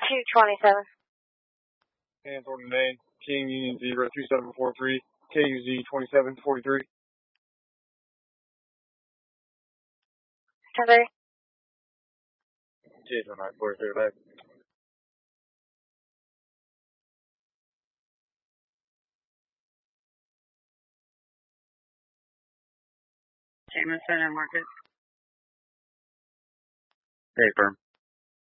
227. And Thornton Main, King Union 02743, KUZ 2743. 10-30. J2943, back. Jameson and Market. Hey, firm.